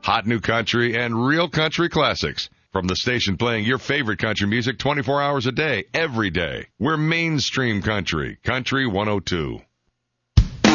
Hot new country and real country classics. From the station playing your favorite country music 24 hours a day, every day. We're mainstream country. Country 102.